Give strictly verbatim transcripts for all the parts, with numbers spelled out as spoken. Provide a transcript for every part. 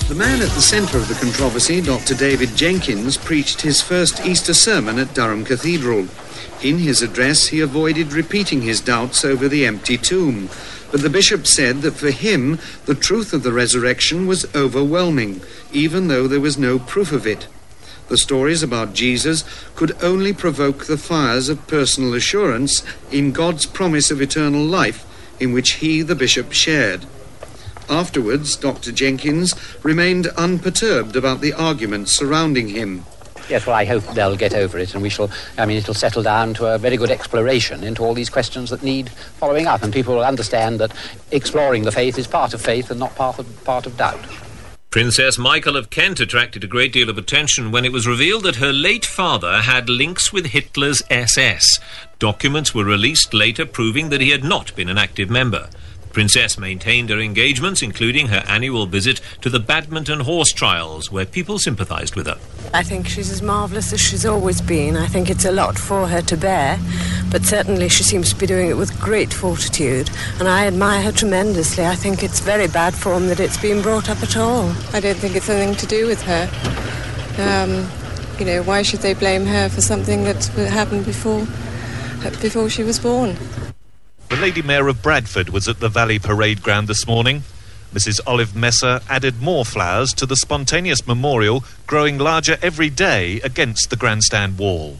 The man at the centre of the controversy, Doctor David Jenkins, preached his first Easter sermon at Durham Cathedral. In his address, he avoided repeating his doubts over the empty tomb, but the bishop said that for him, the truth of the resurrection was overwhelming, even though there was no proof of it. The stories about Jesus could only provoke the fires of personal assurance in God's promise of eternal life, in which he, the bishop, shared. Afterwards, Doctor Jenkins remained unperturbed about the arguments surrounding him. Yes, well, I hope they'll get over it, and we shall, I mean, it'll settle down to a very good exploration into all these questions that need following up, and people will understand that exploring the faith is part of faith and not part of, part of doubt. Princess Michael of Kent attracted a great deal of attention when it was revealed that her late father had links with Hitler's S S. Documents were released later proving that he had not been an active member. The Princess maintained her engagements, including her annual visit to the badminton horse trials, where people sympathised with her. I think she's as marvellous as she's always been. I think it's a lot for her to bear, but certainly she seems to be doing it with great fortitude, and I admire her tremendously. I think it's very bad form that it's been brought up at all. I don't think it's anything to do with her. Um, you know, why should they blame her for something that happened before, before she was born? The Lady Mayor of Bradford was at the Valley Parade Ground this morning. Missus Olive Messer added more flowers to the spontaneous memorial growing larger every day against the grandstand wall.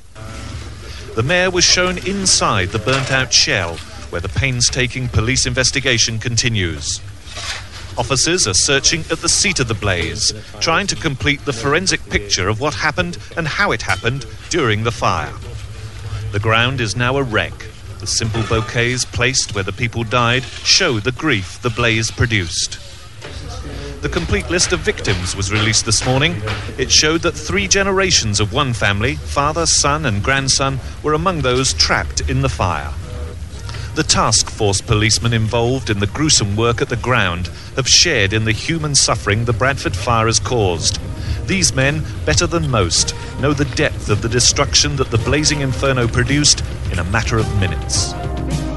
The Mayor was shown inside the burnt-out shell, where the painstaking police investigation continues. Officers are searching at the seat of the blaze, trying to complete the forensic picture of what happened and how it happened during the fire. The ground is now a wreck. The simple bouquets placed where the people died show the grief the blaze produced. The complete list of victims was released this morning. It showed that three generations of one family, father, son and grandson, were among those trapped in the fire. The task force policemen involved in the gruesome work at the ground have shared in the human suffering the Bradford fire has caused. These men, better than most, know the depth of the destruction that the blazing inferno produced in a matter of minutes.